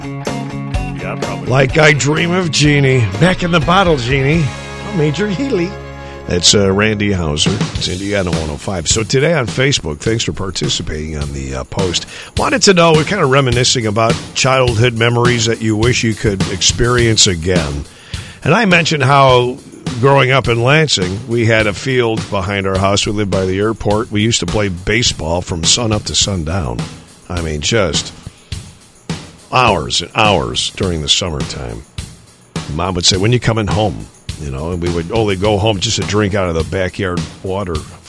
Yeah, probably. Like I Dream of Jeannie. Back in the bottle, Jeannie. Major Healy. That's Randy Hauser. It's Indiana 105. So today on Facebook, thanks for participating on the post. Wanted to know, we're kind of reminiscing about childhood memories that you wish you could experience again. And I mentioned how growing up in Lansing, we had a field behind our house. We lived by the airport. We used to play baseball from sun up to sundown. I mean, just hours and hours during the summertime. Mom would say, when you coming home? You know, and we would only go home just to drink out of the backyard water